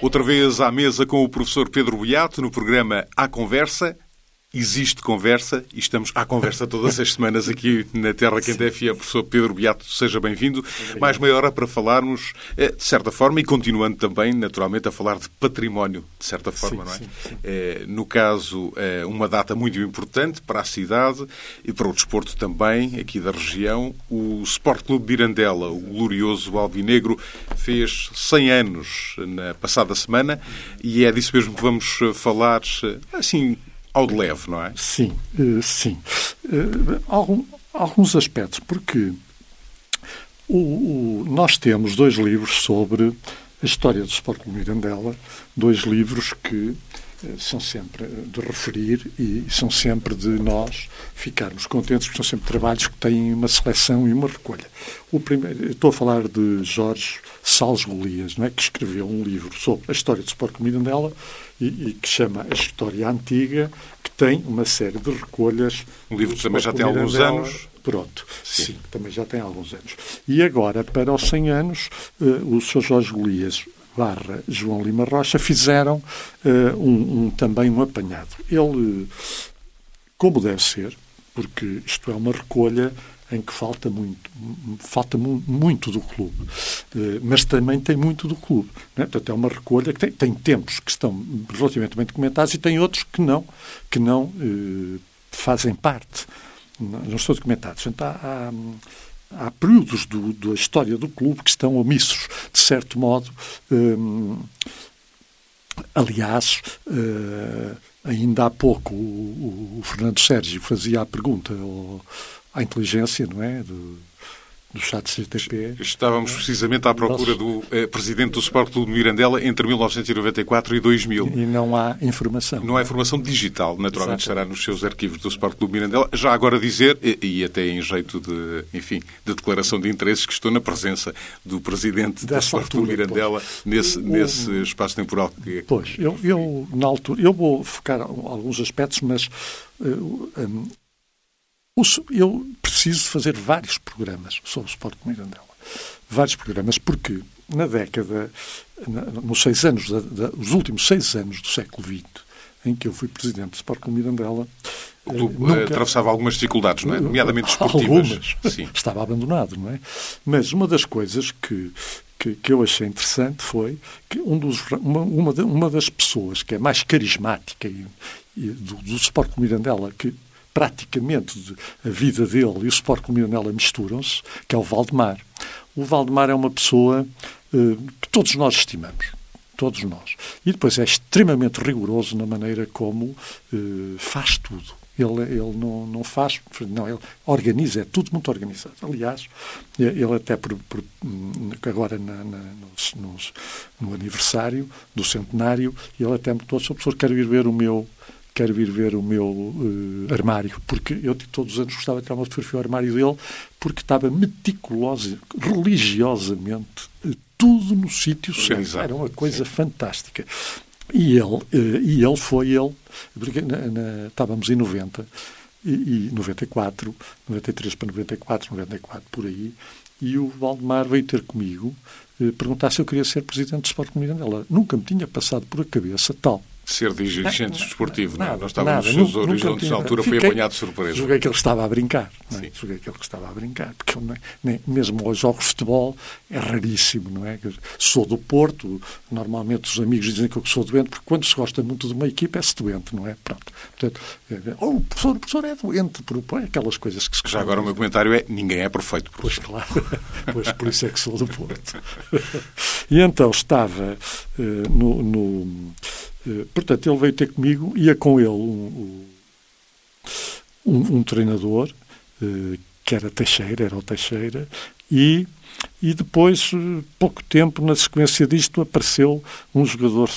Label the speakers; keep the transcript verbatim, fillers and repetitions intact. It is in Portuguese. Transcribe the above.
Speaker 1: Outra vez à mesa com o professor Pedro Beato no programa À Conversa. Existe conversa e estamos à conversa todas as semanas aqui na Terra Quente F M. Professor Pedro Beato, seja bem-vindo. Mais meia hora para falarmos, de certa forma, e continuando também, naturalmente, a falar de património, de certa forma, sim, não é? Sim, sim. É, no caso, é uma data muito importante para a cidade e para o desporto também, aqui da região. O Sport Clube Mirandela, o glorioso alvinegro, fez cem anos na passada semana e é disso mesmo que vamos falar, assim, ao de leve, não é?
Speaker 2: Sim, sim. Algum, alguns aspectos, porque o, o, nós temos dois livros sobre a história do Sport Clube Mirandela, dois livros que são sempre de referir e são sempre de nós ficarmos contentes, porque são sempre trabalhos que têm uma seleção e uma recolha. O primeiro, estou a falar de Jorge Salles Golias, não é? Que escreveu um livro sobre a história do Sport Clube Mirandela e, e que chama A História Antiga, que tem uma série de recolhas.
Speaker 1: Um livro que também já tem alguns anos.
Speaker 2: Pronto, sim. sim, também já tem alguns anos. E agora, para os cem anos, o senhor Jorge Golias barra João Lima Rocha fizeram uh, um, um, também um apanhado. Ele, como deve ser, porque isto é uma recolha em que falta muito, falta mu muito do clube, uh, mas também tem muito do clube. Né? Portanto, é uma recolha que tem, tem tempos que estão relativamente bem documentados e tem outros que não, que não uh, fazem parte, não, não estão documentados. Portanto, há, há Há períodos do, da história do clube que estão omissos, de certo modo. Hum, aliás, uh, ainda há pouco o, o Fernando Sérgio fazia a pergunta ao, à inteligência, não é? Do, do chat C T P.
Speaker 1: Estávamos precisamente à procura Nós... do eh, presidente do Sport Clube de Mirandela entre mil novecentos e noventa e quatro e dois mil.
Speaker 2: E não há informação.
Speaker 1: Não há informação digital, naturalmente. Exatamente. Estará nos seus arquivos do Sport Clube de Mirandela. Já agora dizer, e, e até em jeito de, enfim, de declaração de interesses, que estou na presença do presidente do Sport Clube de Mirandela nesse, nesse o... espaço temporal que...
Speaker 2: Pois, eu, eu, na altura, eu vou focar alguns aspectos, mas... Uh, um, eu preciso fazer vários programas sobre o Sport Clube Mirandela. Vários programas, porque na década, na, nos seis anos, da, da, os últimos seis anos do século vinte, em que eu fui presidente do Sport Clube Mirandela...
Speaker 1: O clube nunca, atravessava algumas dificuldades, não é? Nomeadamente desportivas.
Speaker 2: Algumas. Sim. Estava abandonado, não é? Mas uma das coisas que, que, que eu achei interessante foi que um dos, uma, uma, uma das pessoas que é mais carismática e, e do, do Sport Clube Mirandela, que praticamente a vida dele e o Sport Clube Mirandela misturam-se, que é o Valdemar. O Valdemar é uma pessoa uh, que todos nós estimamos. Todos nós. E depois é extremamente rigoroso na maneira como uh, faz tudo. Ele, ele não, não faz... Não, ele organiza, é tudo muito organizado. Aliás, ele até por, por, agora na, na, no, no, no aniversário do centenário, ele até me falou: professor, quero ir ver o meu... quero vir ver o meu uh, armário, porque eu todos os anos gostava de tirar uma fotografia ao armário dele, porque estava meticuloso, religiosamente, uh, tudo no sítio certo. Era uma coisa Sim. fantástica. E ele, uh, e ele foi ele, porque na, na, estávamos em noventa, e, e noventa e quatro, noventa e três para noventa e quatro, noventa e quatro, por aí, e o Valdemar veio ter comigo uh, perguntar se eu queria ser presidente do Sport Clube Mirandela. Nunca me tinha passado por a cabeça tal.
Speaker 1: Ser dirigente desportivo,
Speaker 2: nada,
Speaker 1: não é? Nós estávamos nos seus horizontes, nessa altura foi apanhado de surpresa.
Speaker 2: Julguei que ele estava a brincar. Não é? Julguei que ele estava a brincar. Porque ele, nem, mesmo aos jogos de futebol é raríssimo, não é? Sou do Porto, normalmente os amigos dizem que eu sou doente, porque quando se gosta muito de uma equipa é-se doente, não é? Pronto. Portanto, oh, o professor, o professor é doente, por aquelas coisas que se
Speaker 1: Já agora o meu comentário é: ninguém é perfeito.
Speaker 2: Pois claro, pois por isso é que sou do Porto. E então estava uh, no... no portanto, ele veio ter comigo, ia com ele um, um, um treinador, que era Teixeira, era o Teixeira, e, e depois, pouco tempo, na sequência disto, apareceu um jogador